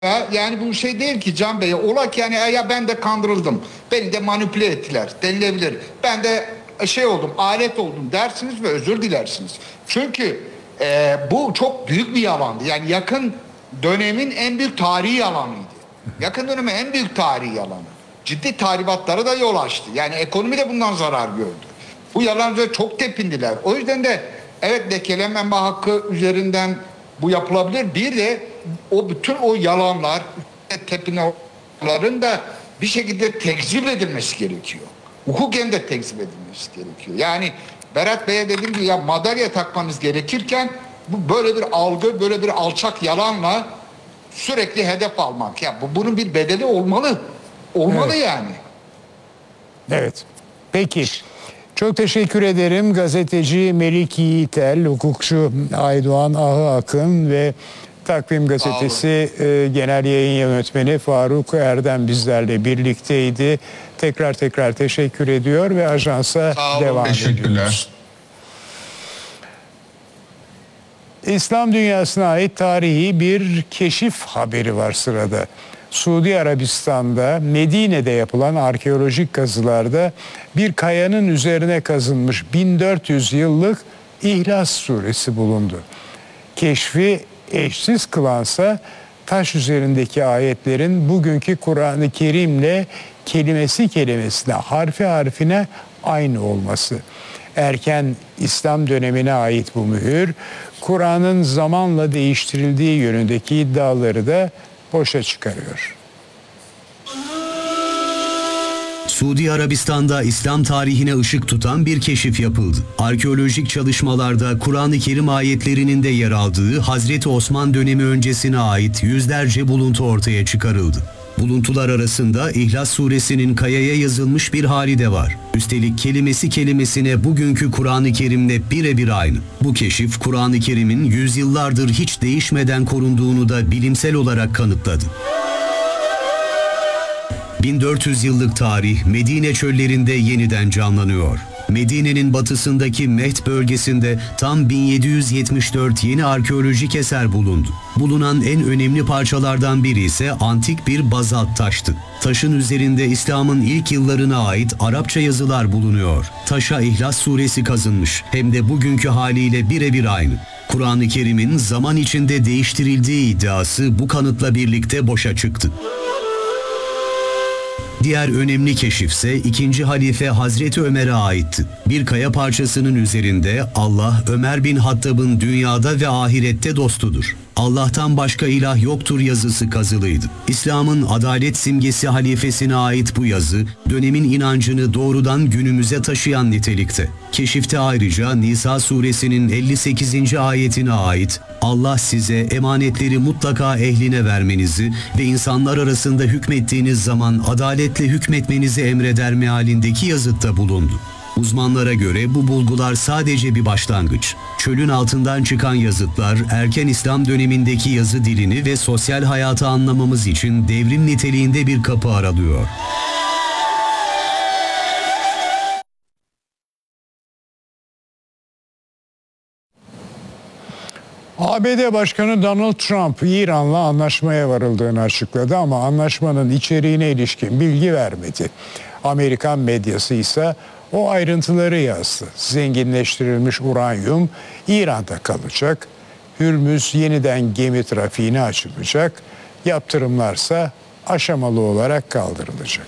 Yani bu şey değil ki Can Bey. Ola ki yani ya ben de kandırıldım. Beni de manipüle ettiler denilebilir. Ben de şey oldum, alet oldum dersiniz ve özür dilersiniz. Çünkü bu çok büyük bir yalandı. Yani yakın dönemin en büyük tarihi yalanıydı. Yakın dönemin en büyük tarihi yalanı. Ciddi tahribatlara da yol açtı. Yani ekonomi de bundan zarar gördü. Bu yalanlara çok tepindiler. O yüzden de evet lekelenmeme hakkı üzerinden bu yapılabilir. Bir de o bütün o yalanlar, tepinenlerin de bir şekilde tekzip edilmesi gerekiyor. Hukuken de tekzip edilmesi gerekiyor. Yani Berat Bey'e dediğim gibi ya madalya takmanız gerekirken bu böyle bir algı, böyle bir alçak yalanla sürekli hedef almak. Ya bunun bir bedeli olmalı. Olmalı Evet. yani. Evet. Peki. Çok teşekkür ederim. Gazeteci Melik Yiğitel, hukukçu Aydoğan Ahı Akın ve Takvim Gazetesi Genel Yayın Yönetmeni Faruk Erdem bizlerle birlikteydi. Tekrar teşekkür ediyor ve ajansa devam ediyoruz. İslam dünyasına ait tarihi bir keşif haberi var sırada. Suudi Arabistan'da Medine'de yapılan arkeolojik kazılarda bir kayanın üzerine kazınmış 1400 yıllık İhlas suresi bulundu. Keşfi eşsiz kılansa taş üzerindeki ayetlerin bugünkü Kur'an-ı Kerim'le kelimesi kelimesine, harfi harfine aynı olması. Erken İslam dönemine ait bu mühür, Kur'an'ın zamanla değiştirildiği yönündeki iddiaları da boşa çıkarıyor. Suudi Arabistan'da İslam tarihine ışık tutan bir keşif yapıldı. Arkeolojik çalışmalarda Kur'an-ı Kerim ayetlerinin de yer aldığı Hazreti Osman dönemi öncesine ait yüzlerce buluntu ortaya çıkarıldı. Buluntular arasında İhlas suresinin kayaya yazılmış bir hali de var. Üstelik kelimesi kelimesine bugünkü Kur'an-ı Kerim'le birebir aynı. Bu keşif Kur'an-ı Kerim'in yüzyıllardır hiç değişmeden korunduğunu da bilimsel olarak kanıtladı. 1400 yıllık tarih Medine çöllerinde yeniden canlanıyor. Medine'nin batısındaki Mehd bölgesinde tam 1774 yeni arkeolojik eser bulundu. Bulunan en önemli parçalardan biri ise antik bir bazalt taştı. Taşın üzerinde İslam'ın ilk yıllarına ait Arapça yazılar bulunuyor. Taşa İhlas suresi kazınmış, hem de bugünkü haliyle birebir aynı. Kur'an-ı Kerim'in zaman içinde değiştirildiği iddiası bu kanıtla birlikte boşa çıktı. Diğer önemli keşifse 2. halife Hazreti Ömer'e aitti. Bir kaya parçasının üzerinde Allah Ömer bin Hattab'ın dünyada ve ahirette dostudur. Allah'tan başka ilah yoktur yazısı kazılıydı. İslam'ın adalet simgesi halifesine ait bu yazı, dönemin inancını doğrudan günümüze taşıyan nitelikte. Keşifte ayrıca Nisa suresinin 58. ayetine ait Allah size emanetleri mutlaka ehline vermenizi ve insanlar arasında hükmettiğiniz zaman adaletle hükmetmenizi emreder mealindeki yazıtta bulundu. Uzmanlara göre bu bulgular sadece bir başlangıç. Çölün altından çıkan yazıtlar, erken İslam dönemindeki yazı dilini ve sosyal hayatı anlamamız için devrim niteliğinde bir kapı aralıyor. ABD Başkanı Donald Trump, İran'la anlaşmaya varıldığını açıkladı ama anlaşmanın içeriğine ilişkin bilgi vermedi. Amerikan medyası ise o ayrıntıları yazdı. Zenginleştirilmiş uranyum İran'da kalacak. Hürmüz yeniden gemi trafiğine açılacak. Yaptırımlarsa aşamalı olarak kaldırılacak.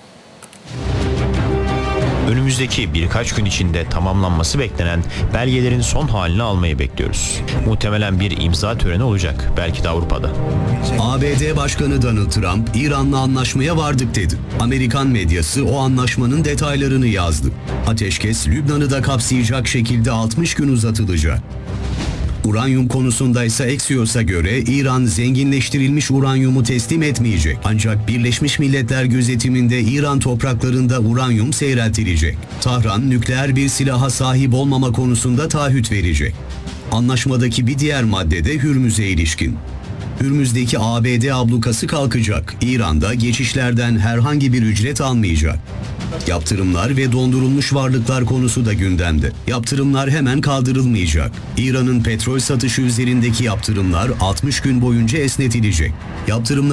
Önümüzdeki birkaç gün içinde tamamlanması beklenen belgelerin son halini almayı bekliyoruz. Muhtemelen bir imza töreni olacak, belki de Avrupa'da. ABD Başkanı Donald Trump, İran'la anlaşmaya vardık dedi. Amerikan medyası o anlaşmanın detaylarını yazdı. Ateşkes, Lübnan'ı da kapsayacak şekilde 60 gün uzatılacak. Uranyum konusundaysa Axios'a göre İran zenginleştirilmiş uranyumu teslim etmeyecek. Ancak Birleşmiş Milletler gözetiminde İran topraklarında uranyum seyreltilecek. Tahran nükleer bir silaha sahip olmama konusunda taahhüt verecek. Anlaşmadaki bir diğer madde de Hürmüz'e ilişkin. Hürmüz'deki ABD ablukası kalkacak. İran'da geçişlerden herhangi bir ücret almayacak. Yaptırımlar ve dondurulmuş varlıklar konusu da gündemde. Yaptırımlar hemen kaldırılmayacak. İran'ın petrol satışı üzerindeki yaptırımlar 60 gün boyunca esnetilecek. Yaptırımlar